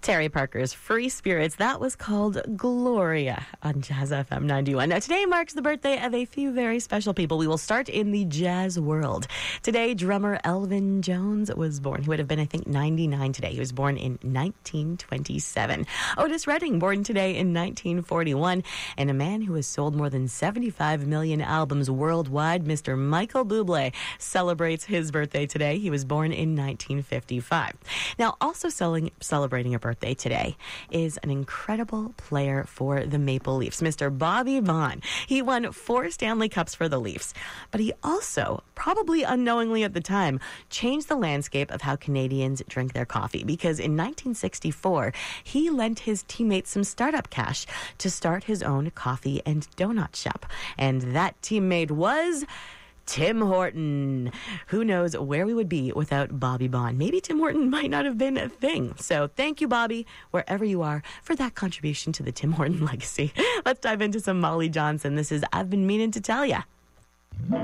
Terry Parker's Free Spirits. That was called Gloria on Jazz FM 91. Now, today marks the birthday of a few very special people. We will start in the jazz world. Today, drummer Elvin Jones was born. He would have been, I think, 99 today. He was born in 1927. Otis Redding, born today in 1941. And a man who has sold more than 75 million albums worldwide, Mr. Michael Bublé, celebrates his birthday today. He was born in 1955. Now, also celebrating a birthday today is an incredible player for the Maple Leafs, Mr. Bobby Vaughn. He won 4 Stanley Cups for the Leafs, but he also, probably unknowingly at the time, changed the landscape of how Canadians drink their coffee, because in 1964, he lent his teammates some startup cash to start his own coffee and donut shop. And that teammate was Tim Horton. Who knows where we would be without Bobby Vaughn? Maybe Tim Horton might not have been a thing. So thank you, Bobby, wherever you are, for that contribution to the Tim Horton legacy. Let's dive into some Molly Johnson. This is I've Been Meaning to Tell Ya.